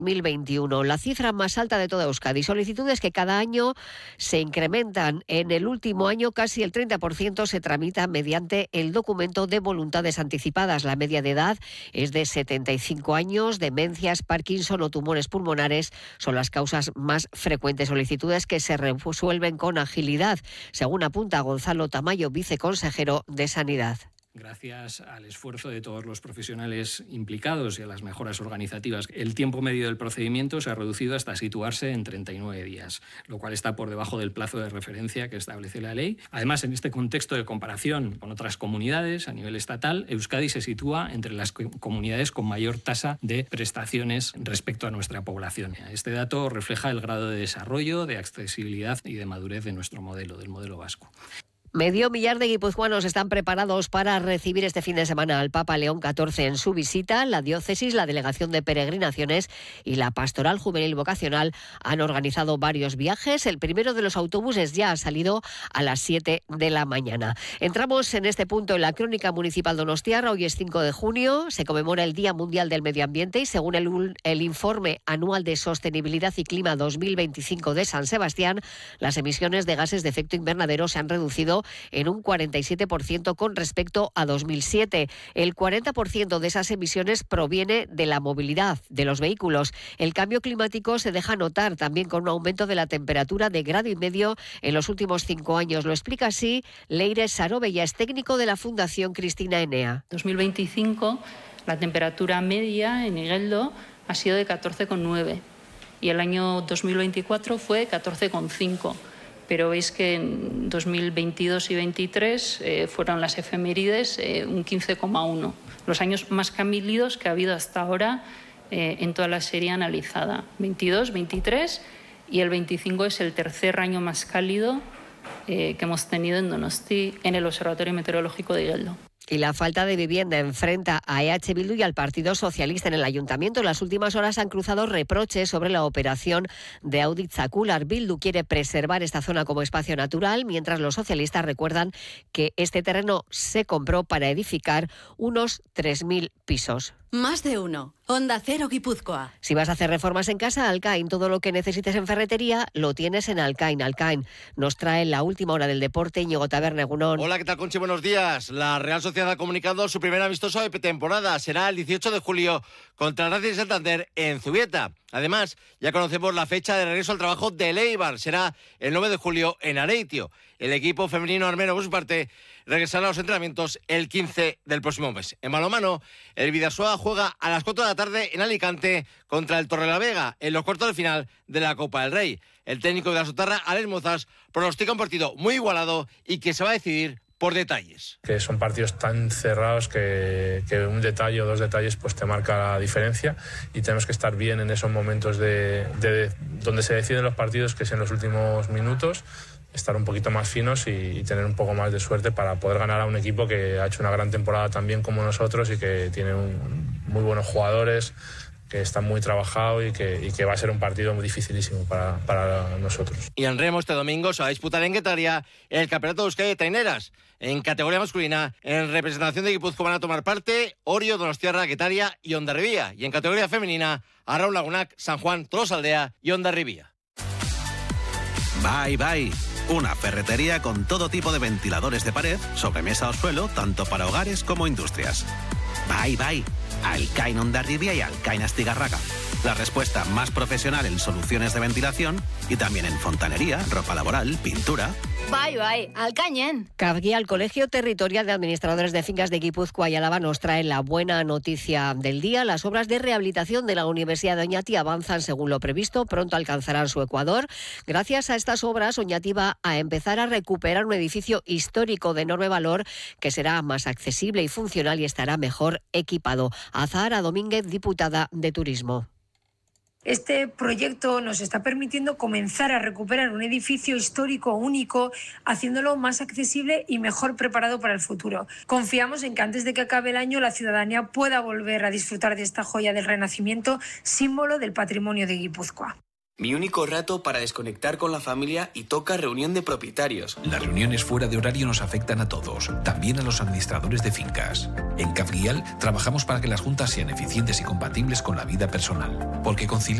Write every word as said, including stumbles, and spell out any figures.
dos mil veintiuno, la cifra más alta de toda Euskadi. Solicitudes que cada año se incrementan. En el último año casi el treinta por ciento se tramita mediante el documento de voluntades anticipadas. La media de edad es de setenta y cinco años. Demencias, Parkinson o tumores pulmonares son las causas más frecuentes. Solicitudes que se resuelven con agilidad, según apunta Gonzalo Tamayo, viceconsejero de Sanidad. Gracias al esfuerzo de todos los profesionales implicados y a las mejoras organizativas, el tiempo medio del procedimiento se ha reducido hasta situarse en treinta y nueve días, lo cual está por debajo del plazo de referencia que establece la ley. Además, en este contexto de comparación con otras comunidades a nivel estatal, Euskadi se sitúa entre las comunidades con mayor tasa de prestaciones respecto a nuestra población. Este dato refleja el grado de desarrollo, de accesibilidad y de madurez de nuestro modelo, del modelo vasco. Medio millar de guipuzcoanos están preparados para recibir este fin de semana al Papa León catorce en su visita. La diócesis, la Delegación de Peregrinaciones y la Pastoral Juvenil Vocacional han organizado varios viajes. El primero de los autobuses ya ha salido a las siete de la mañana. Entramos en este punto en la crónica municipal donostiarra. Hoy es cinco de junio, se conmemora el Día Mundial del Medio Ambiente y según el, el informe anual de Sostenibilidad y Clima dos mil veinticinco de San Sebastián, las emisiones de gases de efecto invernadero se han reducido en un cuarenta y siete por ciento con respecto a dos mil siete. El cuarenta por ciento de esas emisiones proviene de la movilidad, de los vehículos. El cambio climático se deja notar también con un aumento de la temperatura de grado y medio en los últimos cinco años. Lo explica así Leire Sarobella, es técnico de la Fundación Cristina Enea. dos mil veinticinco, la temperatura media en Igeldo ha sido de catorce coma nueve y el año dos mil veinticuatro fue catorce coma cinco. Pero veis que en dos mil veintidós y veintitrés eh, fueron las efemérides eh, un quince coma uno, los años más cálidos que ha habido hasta ahora eh, en toda la serie analizada. veintidós, veintitrés y el veinticinco es el tercer año más cálido eh, que hemos tenido en Donosti en el Observatorio Meteorológico de Igeldo. Y la falta de vivienda enfrenta a E H Bildu y al Partido Socialista en el Ayuntamiento. En las últimas horas han cruzado reproches sobre la operación de Auditzacular. Bildu quiere preservar esta zona como espacio natural, mientras los socialistas recuerdan que este terreno se compró para edificar unos tres mil pisos. Más de uno. Onda Cero Guipúzcoa. Si vas a hacer reformas en casa, Alcain, todo lo que necesites en ferretería lo tienes en Alcain. Alcain nos trae la última hora del deporte. Íñigo Taberna, Egunon. Hola, ¿qué tal, Conchi? Buenos días. La Real Sociedad ha comunicado su primer amistoso de pretemporada. Será el dieciocho de julio contra el Racing Santander en Zubieta. Además, ya conocemos la fecha de regreso al trabajo de Eibar. Será el nueve de julio en Areitio. El equipo femenino armenio, por su parte, regresará a los entrenamientos el quince del próximo mes. En balonmano, el Bidasoa juega a las cuatro de la tarde en Alicante contra el Torrelavega en los cuartos de final de la Copa del Rey. El técnico de la Sotarra, Alex Mozas, pronostica un partido muy igualado y que se va a decidir por detalles. Que son partidos tan cerrados que, que un detalle o dos detalles pues te marca la diferencia y tenemos que estar bien en esos momentos de, de, de donde se deciden los partidos, que es en los últimos minutos, estar un poquito más finos y, y tener un poco más de suerte para poder ganar a un equipo que ha hecho una gran temporada también como nosotros y que tiene un, muy buenos jugadores, que está muy trabajado y que, y que va a ser un partido muy dificilísimo para, para nosotros. Y en remo este domingo se va a disputar en Guetaria el Campeonato de Euskadi de Traineras. En categoría masculina, en representación de Guipúzcoa van a tomar parte Orio, Donostiarra, Guetaria y Hondarribia. Y en categoría femenina, Arraun Lagunac, San Juan, Tolosaldea y Hondarribia. Bye Bye, una ferretería con todo tipo de ventiladores de pared, sobremesa o suelo, tanto para hogares como industrias. Bye Bye, Alcain Hondarribia y Alcain Astigarraga. La respuesta más profesional en soluciones de ventilación y también en fontanería, ropa laboral, pintura. Bye, bye, Alcañen. Cabguía, el Colegio Territorial de Administradores de Fincas de Guipúzcoa y Álava nos trae la buena noticia del día. Las obras de rehabilitación de la Universidad de Oñati avanzan según lo previsto. Pronto alcanzarán su ecuador. Gracias a estas obras, Oñati va a empezar a recuperar un edificio histórico de enorme valor que será más accesible y funcional y estará mejor equipado. Azahara Domínguez, diputada de Turismo. Este proyecto nos está permitiendo comenzar a recuperar un edificio histórico único, haciéndolo más accesible y mejor preparado para el futuro. Confiamos en que antes de que acabe el año la ciudadanía pueda volver a disfrutar de esta joya del Renacimiento, símbolo del patrimonio de Guipúzcoa. Mi único rato para desconectar con la familia y toca reunión de propietarios. Las reuniones fuera de horario nos afectan a todos, también a los administradores de fincas. En Cafguial trabajamos para que las juntas sean eficientes y compatibles con la vida personal, porque conciliar